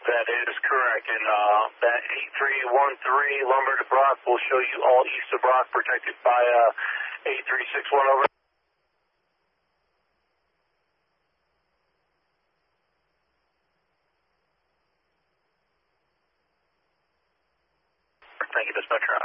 That is correct, and that 8313 lumber to Brock will show you all east of Brock protected by 8361 over. Thank you, dispatcher.